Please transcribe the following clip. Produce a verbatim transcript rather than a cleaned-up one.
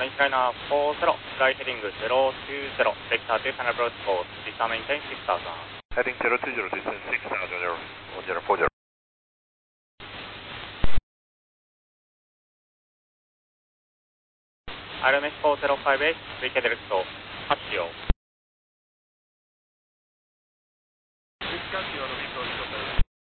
French liner four zero, flight heading zero two zero, vector to final approach course, descend maintain six thousand. Heading zero two zero, descend six thousand, one zero four zero. R M S four zero five eight, weak direct to Hatio. Which country are